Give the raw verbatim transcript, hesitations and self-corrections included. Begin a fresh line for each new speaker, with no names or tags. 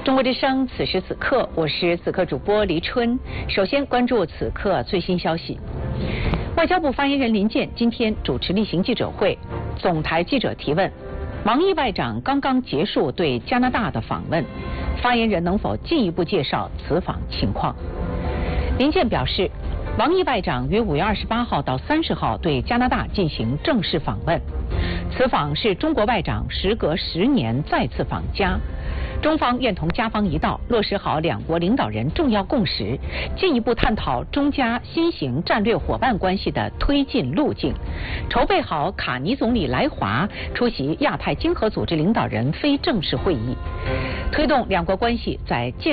中国之声，此时此刻，我是此刻主播黎春。首先关注此刻最新消息。外交部发言人林健今天主持例行记者会，总台记者提问：王毅外长刚刚结束对加拿大的访问，发言人能否进一步介绍此访情况？林健表示，王毅外长于五月二十八号到三十号对加拿大进行正式访问，此访是中国外长时隔十年再次访加。中方愿同加方一道，落实好两国领导人重要共识，进一步探讨中加新型战略伙伴关系的推进路径，筹备好卡尼总理来华出席亚太经合组织领导人非正式会议，推动两国关系在建